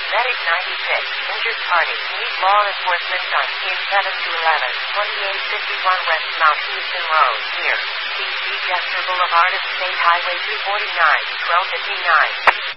Medic 96, injured party. Need law enforcement on scene 7 to 11, 2851 West Mount Houston Road, near DC Jester Boulevard of State Highway 249, 1259.